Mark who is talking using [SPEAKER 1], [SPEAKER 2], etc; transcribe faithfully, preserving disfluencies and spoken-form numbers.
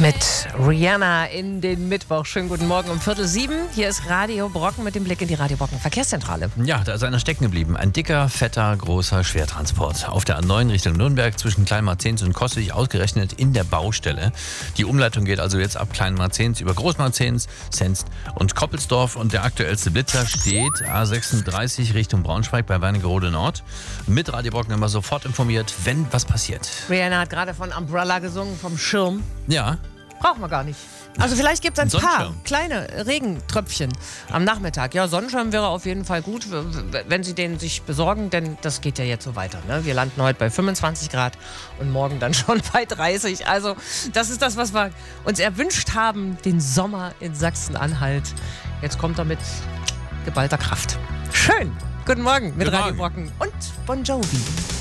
[SPEAKER 1] Mit Rihanna in den Mittwoch. Schönen guten Morgen um Viertel sieben. Hier ist Radio Brocken mit dem Blick in die Radio Brocken Verkehrszentrale.
[SPEAKER 2] Ja, da ist einer stecken geblieben. Ein dicker, fetter, großer Schwertransport. Auf der A neun Richtung Nürnberg zwischen Kleinmarzens und Koswig ausgerechnet in der Baustelle. Die Umleitung geht also jetzt ab Kleinmarzens über Großmarzens, Senst und Koppelsdorf. Und der aktuellste Blitzer steht A sechsunddreißig Richtung Braunschweig bei Wernigerode Nord. Mit Radio Brocken immer sofort informiert, wenn was passiert.
[SPEAKER 1] Rihanna hat gerade von Umbrella gesungen, vom Schirm.
[SPEAKER 2] Ja.
[SPEAKER 1] Brauchen wir gar nicht. Also vielleicht gibt es ein
[SPEAKER 2] Sonnenschirm.
[SPEAKER 1] paar kleine Regentröpfchen am Nachmittag. Ja, Sonnenschirm wäre auf jeden Fall gut, wenn Sie den sich besorgen, denn das geht ja jetzt so weiter. Ne? Wir landen heute bei fünfundzwanzig Grad und morgen dann schon bei dreißig. Also das ist das, was wir uns erwünscht haben, den Sommer in Sachsen-Anhalt. Jetzt kommt er mit geballter Kraft. Schön. Guten Morgen mit
[SPEAKER 2] Guten
[SPEAKER 1] Radio
[SPEAKER 2] Morgen.
[SPEAKER 1] Brocken und Bon Jovi.